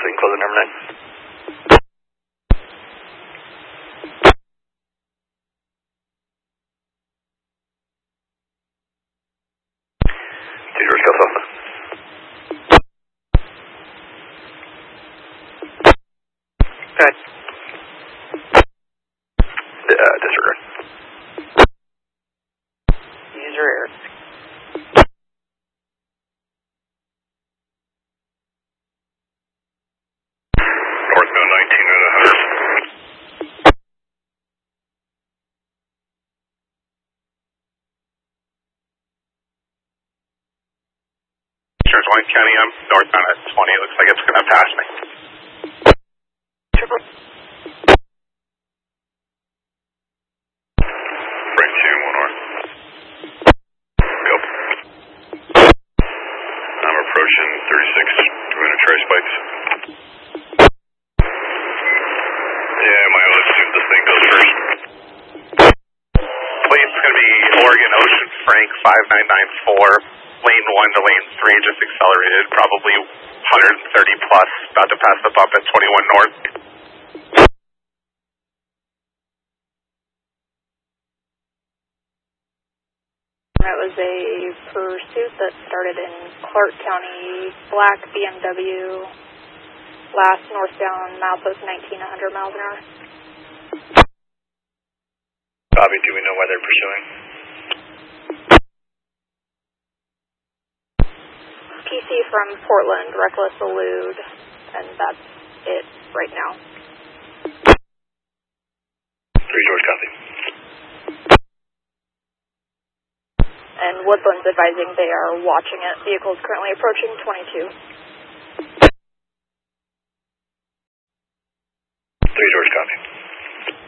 so you can close the number 9. George Alpha. Good. Disregard. User error. Northbound 19 at 100. Insurance White County, I'm northbound at 20. It looks like it's going to pass me. Triple. Bring 2, 1 north. Go. I'm approaching 36, doing a trace spikes. Yeah, my own assume this thing goes first. Lane's going to be Oregon Ocean Frank 5994. Lane 1 to lane 3 just accelerated, probably 130 plus, about to pass the bump at 21 north. It was a pursuit that started in Clark County, black BMW, last northbound milepost 19, 100 miles an hour. Bobby, do we know why they're pursuing? PC from Portland, reckless elude, and that's it right now. 3 George, copy. And Woodland's advising they are watching it. Vehicles currently approaching 22. 3 George, copy.